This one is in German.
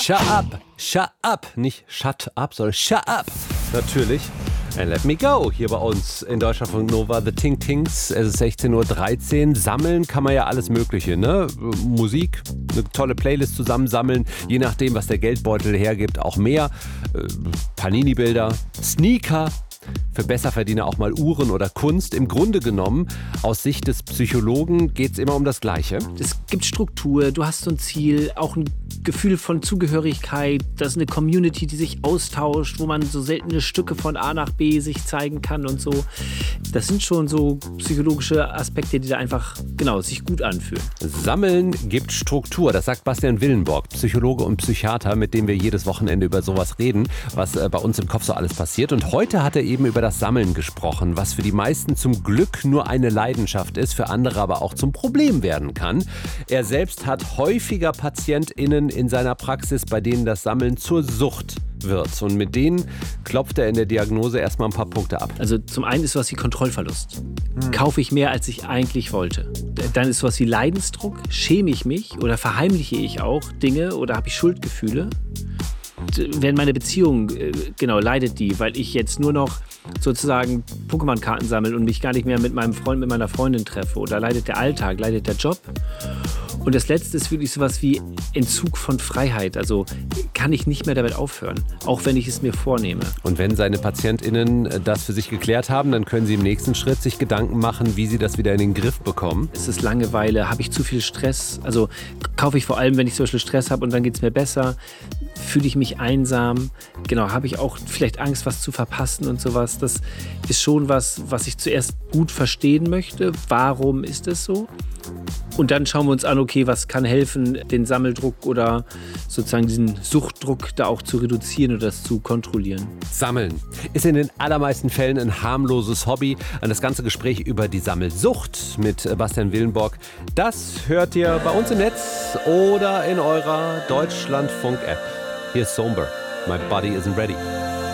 Shut up, nicht shut up, sondern shut up. Natürlich. And let me go. Hier bei uns in Deutschlandfunk Nova, The Ting Tings. Es ist 16:13 Uhr. Sammeln kann man ja alles Mögliche, ne? Musik, eine tolle Playlist zusammensammeln. Je nachdem, was der Geldbeutel hergibt, auch mehr. Panini-Bilder, Sneaker. Für Besserverdiener auch mal Uhren oder Kunst. Im Grunde genommen, aus Sicht des Psychologen, geht es immer um das Gleiche. Es gibt Struktur, du hast so ein Ziel, auch ein Gefühl von Zugehörigkeit. Das ist eine Community, die sich austauscht, wo man so seltene Stücke von A nach B sich zeigen kann und so. Das sind schon so psychologische Aspekte, die da einfach, sich gut anfühlen. Sammeln gibt Struktur, das sagt Bastian Willenborg, Psychologe und Psychiater, mit dem wir jedes Wochenende über sowas reden, was bei uns im Kopf so alles passiert. Und heute hat er eben über das Sammeln gesprochen, was für die meisten zum Glück nur eine Leidenschaft ist, für andere aber auch zum Problem werden kann. Er selbst hat häufiger PatientInnen in seiner Praxis, bei denen das Sammeln zur Sucht wird. Und mit denen klopft er in der Diagnose erstmal ein paar Punkte ab. Also zum einen ist sowas wie Kontrollverlust. Kaufe ich mehr, als ich eigentlich wollte. Dann ist sowas wie Leidensdruck. Schäme ich mich oder verheimliche ich auch Dinge oder habe ich Schuldgefühle? Wenn meine Beziehung, leidet die, weil ich jetzt nur noch sozusagen Pokémon-Karten sammle und mich gar nicht mehr mit meinem Freund, mit meiner Freundin treffe. Oder leidet der Alltag, leidet der Job? Und das Letzte ist wirklich sowas wie Entzug von Freiheit. Also kann ich nicht mehr damit aufhören, auch wenn ich es mir vornehme. Und wenn seine PatientInnen das für sich geklärt haben, dann können sie im nächsten Schritt sich Gedanken machen, wie sie das wieder in den Griff bekommen. Ist es Langeweile? Habe ich zu viel Stress? Also kaufe ich vor allem, wenn ich zum Beispiel Stress habe und dann geht es mir besser? Fühle ich mich einsam? Habe ich auch vielleicht Angst, was zu verpassen und sowas? Das ist schon was ich zuerst gut verstehen möchte. Warum ist es so? Und dann schauen wir uns an, okay, was kann helfen, den Sammeldruck oder sozusagen diesen Suchtdruck da auch zu reduzieren oder das zu kontrollieren. Sammeln ist in den allermeisten Fällen ein harmloses Hobby. Und das ganze Gespräch über die Sammelsucht mit Bastian Willenborg, das hört ihr bei uns im Netz oder in eurer Deutschlandfunk-App. Hier ist Somber. My body isn't ready.